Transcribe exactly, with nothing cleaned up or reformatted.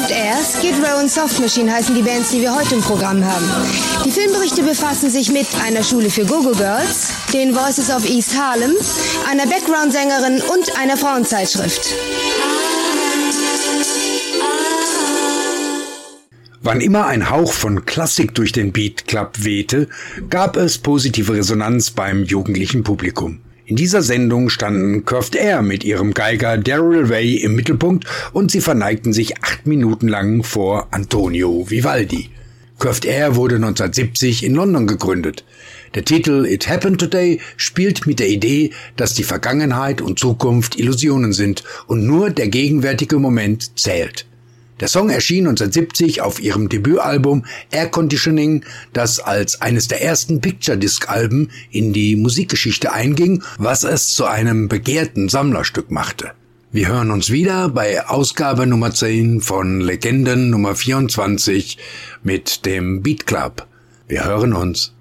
Curved Air, Skid Row und Soft Machine heißen die Bands, die wir heute im Programm haben. Die Filmberichte befassen sich mit einer Schule für Go-Go Girls, den Voices of East Harlem, einer Background-Sängerin und einer Frauenzeitschrift. Wann immer ein Hauch von Klassik durch den Beat Club wehte, gab es positive Resonanz beim jugendlichen Publikum. In dieser Sendung standen Curved Air mit ihrem Geiger Daryl Way im Mittelpunkt und sie verneigten sich acht Minuten lang vor Antonio Vivaldi. Curved Air wurde neunzehnhundertsiebzig in London gegründet. Der Titel It Happened Today spielt mit der Idee, dass die Vergangenheit und Zukunft Illusionen sind und nur der gegenwärtige Moment zählt. Der Song erschien neunzehnhundertsiebzig auf ihrem Debütalbum Air Conditioning, das als eines der ersten Picture-Disc-Alben in die Musikgeschichte einging, was es zu einem begehrten Sammlerstück machte. Wir hören uns wieder bei Ausgabe Nummer zehn von Legenden Nummer vierundzwanzig mit dem Beat Club. Wir hören uns.